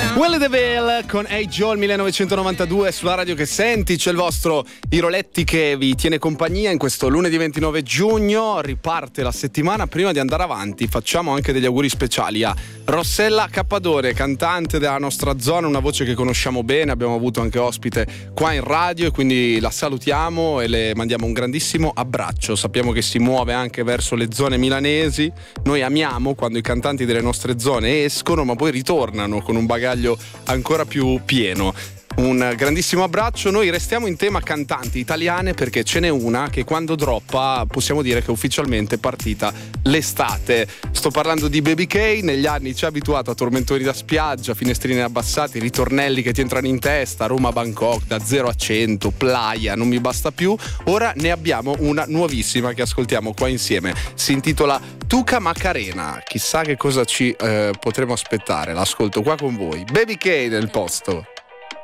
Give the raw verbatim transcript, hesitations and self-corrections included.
Willie DeVille con Hey Joel millenovecentonovantadue sulla radio che senti. C'è il vostro Iroletti che vi tiene compagnia in questo lunedì ventinove giugno. Riparte la settimana. Prima di andare avanti facciamo anche degli auguri speciali a Rossella Cappadore, cantante della nostra zona, una voce che conosciamo bene, abbiamo avuto anche ospite qua in radio e quindi la salutiamo e le mandiamo un grandissimo abbraccio. Sappiamo che si muove anche verso le zone milanesi. Noi amiamo quando i cantanti delle nostre zone escono ma poi ritornano con un bagaglio ancora più pieno. Un grandissimo abbraccio. Noi restiamo in tema cantanti italiane perché ce n'è una che quando droppa possiamo dire che è ufficialmente partita l'estate. Sto parlando di Baby K. Negli anni ci ha abituato a tormentoni da spiaggia, finestrini abbassati, ritornelli che ti entrano in testa, Roma-Bangkok, da zero a cento, Playa, non mi basta più. Ora ne abbiamo una nuovissima che ascoltiamo qua insieme. Si intitola Tuca Macarena. Chissà che cosa ci eh, potremo aspettare. L'ascolto qua con voi. Baby K nel posto.